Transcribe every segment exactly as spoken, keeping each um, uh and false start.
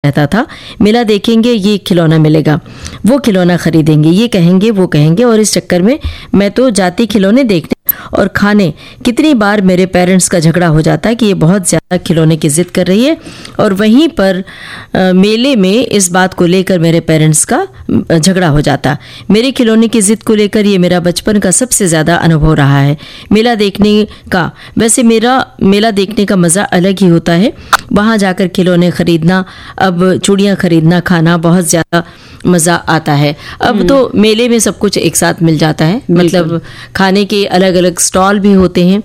रहता था, मेला देखेंगे ये खिलौना मिलेगा, वो खिलौना खरीदेंगे, ये कहेंगे वो कहेंगे, और इस चक्कर में मैं तो जाती खिलौने देखने और खाने। कितनी बार मेरे पेरेंट्स का झगड़ा हो जाता है कि ये बहुत ज़्यादा खिलौने की ज़िद कर रही है, और वहीं पर आ, मेले में इस बात को लेकर मेरे पेरेंट्स का झगड़ा हो जाता। मेरे खिलौने की ज़िद को लेकर ये मेरा बचपन का सबसे ज़्यादा अनुभव रहा है मेला देखने का। वैसे मेरा मेला देखने का मज़ा अलग ही होता है, वहाँ जाकर खिलौने खरीदना, अब चूड़ियाँ खरीदना, खाना, बहुत ज़्यादा मज़ा आता है। अब तो मेले में सब कुछ एक साथ मिल जाता है, मतलब खाने के अलग अलग स्टॉल भी होते हैं,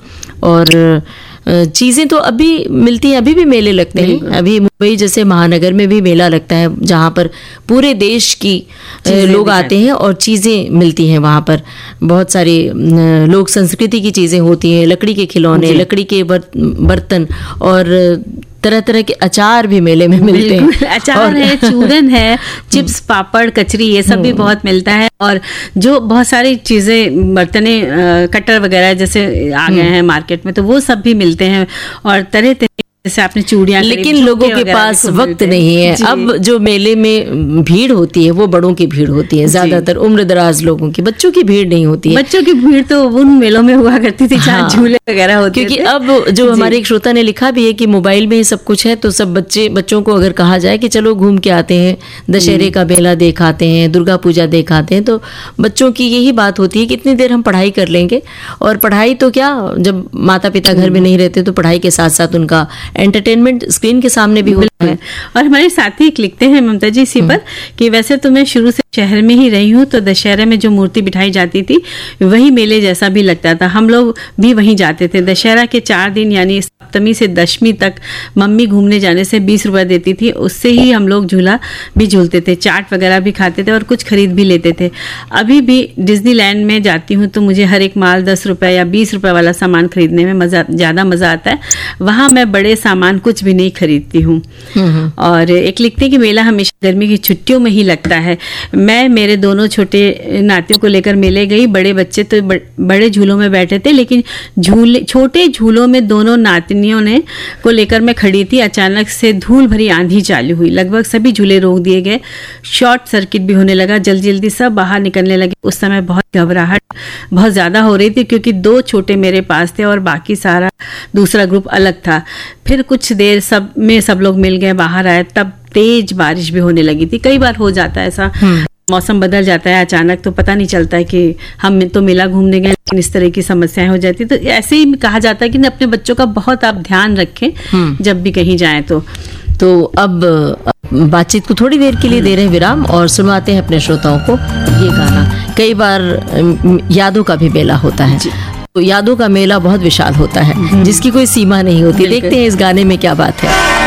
और चीज़ें तो अभी मिलती हैं, अभी भी मेले लगते हैं। अभी मुंबई जैसे महानगर में भी मेला लगता है, जहाँ पर पूरे देश की लोग आते हैं और चीज़ें मिलती हैं। वहाँ पर बहुत सारी लोक संस्कृति की चीज़ें होती हैं, लकड़ी के खिलौने, लकड़ी के बर्तन, और तरह तरह के अचार भी मेले में मिलते हैं। अचार है, चूरन है, चिप्स, पापड़, कचरी, ये सब भी बहुत मिलता है। और जो बहुत सारी चीज़ें, बर्तने, कटर वगैरह जैसे आ गए हैं मार्केट में, तो वो सब भी मिलते हैं। और तरह तरह जैसे आपने चूड़ियाँ, लेकिन लोगों के पास वक्त नहीं है। अब जो मेले में भीड़ होती है वो बड़ों की भीड़ होती है, ज्यादातर उम्र दराज लोगों की, बच्चों की भीड़ नहीं होती है। बच्चों की भीड़ तो उन मेलों में हुआ करती थी जहाँ झूले वगैरह होते थे। क्योंकि अब जो हमारे एक श्रोता ने लिखा भी है कि मोबाइल में ही सब कुछ है, तो सब बच्चे बच्चों को अगर कहा जाए कि चलो घूम के आते हैं, दशहरे का मेला देख आते हैं, दुर्गा पूजा देख आते हैं, तो बच्चों की यही बात होती है कि इतनी देर हम पढ़ाई कर लेंगे। और पढ़ाई तो क्या, जब माता पिता घर में नहीं रहते तो पढ़ाई के साथ साथ उनका एंटरटेनमेंट स्क्रीन के सामने भी होता है। और हमारे साथी लिखते हैं ममता जी इसी पर कि वैसे तो मैं शुरू से शहर में ही रही हूँ, तो दशहरे में जो मूर्ति बिठाई जाती थी वही मेले जैसा भी लगता था। हम लोग भी वहीं जाते थे। दशहरा के चार दिन यानी सप्तमी से दशमी तक मम्मी घूमने जाने से बीस रुपए देती थी, उससे ही हम लोग झूला भी झूलते थे, चाट वगैरह भी खाते थे और कुछ खरीद भी लेते थे। अभी भी डिज्नीलैंड में जाती हूँ तो मुझे हर एक माल दस रुपए या बीस रुपए वाला सामान खरीदने में मजा ज़्यादा मज़ा आता है। वहाँ मैं बड़े सामान कुछ भी नहीं खरीदती हूँ। और एक लिखते कि मेला हमेशा गर्मी की छुट्टियों में ही लगता है। मैं मेरे दोनों छोटे नातियों को लेकर मेले गई। बड़े बच्चे तो बड़े झूलों में बैठे थे, लेकिन झूले छोटे झूलों में दोनों नातनियों ने को लेकर मैं खड़ी थी। अचानक से धूल भरी आंधी चालू हुई, लगभग सभी झूले रोक दिए गए, शॉर्ट सर्किट भी होने लगा, जल्दी जल्दी सब बाहर निकलने लगे। उस समय बहुत घबराहट बहुत ज़्यादा हो रही थी, क्योंकि दो छोटे मेरे पास थे और बाकी सारा दूसरा ग्रुप अलग था। फिर कुछ देर सब में सब लोग मिल गए, बाहर आए, तब तेज बारिश भी होने लगी थी। कई बार हो जाता है ऐसा, मौसम बदल जाता है अचानक, तो पता नहीं चलता है कि हम तो मेला घूमने गए लेकिन इस तरह की समस्याएं हो जाती। तो ऐसे ही कहा जाता है कि अपने बच्चों का बहुत आप ध्यान रखें जब भी कहीं जाएं। तो तो अब बातचीत को थोड़ी देर के लिए दे रहे हैं विराम, और सुनवाते हैं अपने श्रोताओं को ये गाना। कई बार यादों का भी मेला होता है, तो यादों का मेला बहुत विशाल होता है, जिसकी कोई सीमा नहीं होती। देखते हैं इस गाने में क्या बात है।